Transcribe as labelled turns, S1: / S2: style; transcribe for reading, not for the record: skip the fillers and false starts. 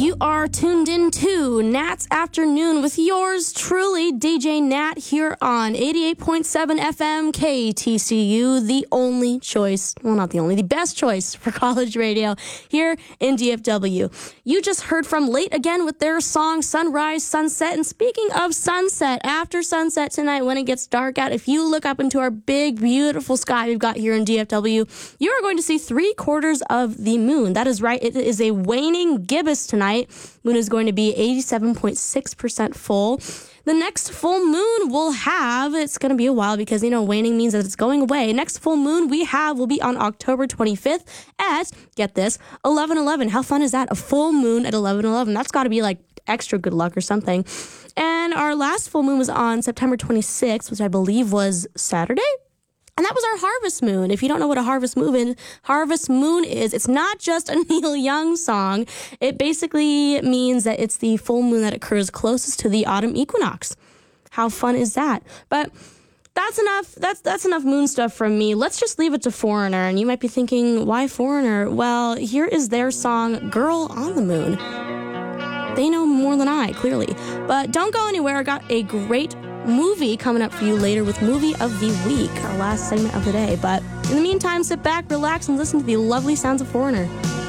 S1: You are tuned into Nat's Afternoon with yours truly, DJ Nat, here on 88.7 FM KTCU, the only choice, well, not the only, the best choice for college radio here in DFW. You just heard from Late Again with their song Sunrise, Sunset. And speaking of sunset, after sunset tonight, when it gets dark out, if you look up into our big, beautiful sky we've got here in DFW, you are going to see 3/4 of the moon. That is right. It is a waning gibbous tonight. Moon is going to be 87.6% full. The next full moon we'll have, it's going to be a while because, waning means that it's going away. Next full moon we have will be on October 25th at, get this, 11:11. How fun is that? A full moon at 11:11. That's got to be like extra good luck or something. And our last full moon was on September 26th, which I believe was Saturday. And that was our harvest moon. If you don't know what a harvest moon is, it's not just a Neil Young song. It basically means that it's the full moon that occurs closest to the autumn equinox. How fun is that? But that's enough. That's enough moon stuff from me. Let's just leave it to Foreigner. And you might be thinking, why Foreigner? Well, here is their song, Girl on the Moon. They know more than I, clearly. But don't go anywhere. I got a great movie coming up for you later with Movie of the Week, our last segment of the day. But in the meantime, sit back, relax, and listen to the lovely sounds of Foreigner.